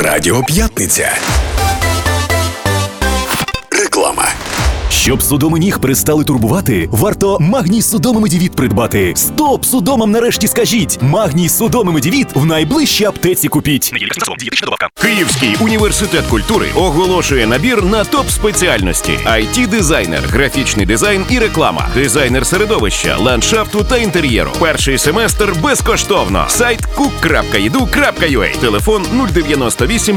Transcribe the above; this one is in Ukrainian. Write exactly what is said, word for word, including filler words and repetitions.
Радіо П'ятниця. Реклама. Щоб судоми ніг перестали турбувати, варто Магній Судоми Медівіт придбати. Стоп судомам нарешті скажіть! Магній Судоми Медівіт в найближчій аптеці купіть. Київський університет культури оголошує набір на топ-спеціальності: ай ті-дизайнер, графічний дизайн і реклама, дизайнер середовища, ландшафту та інтер'єру. Перший семестр безкоштовно. Сайт кук крапка і ді ю крапка ю а. Телефон нуль дев'яносто вісім